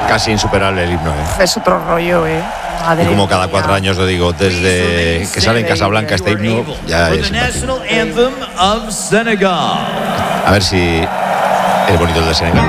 casi insuperable el himno, ¿eh? Es otro rollo, Madre y como cada mía. 4 años lo digo, desde que sale en Casablanca este himno, ya es simpático. A ver si es bonito el de Senegal.